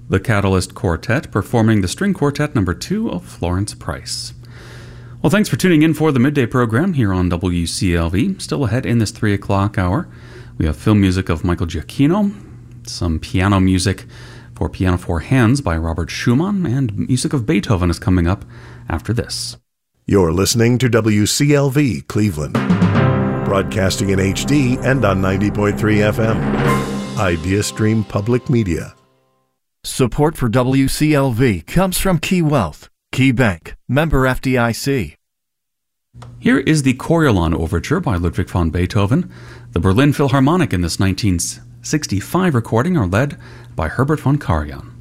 The Catalyst Quartet performing the String Quartet No. 2 of Florence Price. Well, thanks for tuning in for the midday program here on WCLV. Still ahead in this 3 o'clock hour, we have film music of Michael Giacchino, some piano music for Piano for Hands by Robert Schumann, and music of Beethoven is coming up after this. You're listening to WCLV Cleveland, broadcasting in HD and on 90.3 FM. Idea Stream Public Media. Support for WCLV comes from Key Wealth, Key Bank, member FDIC. Here is the Coriolan Overture by Ludwig van Beethoven. The Berlin Philharmonic in this 1965 recording are led by Herbert von Karajan.